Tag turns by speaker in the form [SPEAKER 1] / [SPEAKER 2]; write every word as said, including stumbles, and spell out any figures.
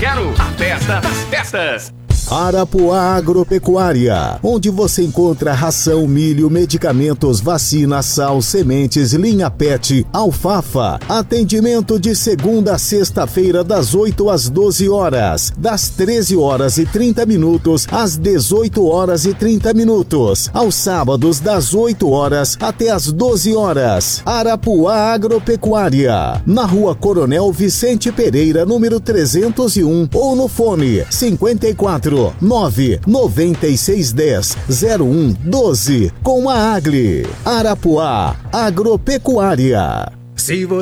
[SPEAKER 1] quero a festa das festas.
[SPEAKER 2] Arapuá Agropecuária, onde você encontra ração, milho, medicamentos, vacina, sal, sementes, linha pet, alfafa. Atendimento de segunda a sexta-feira das oito às doze horas, das treze horas e trinta minutos às dezoito horas e trinta minutos, aos sábados das oito horas até às doze horas. Arapuá Agropecuária, na Rua Coronel Vicente Pereira, número trezentos e um, ou no fone cinquenta e quatro, nove nove seis um zero zero um doze, com a Agli. Arapuá Agropecuária.
[SPEAKER 1] Se você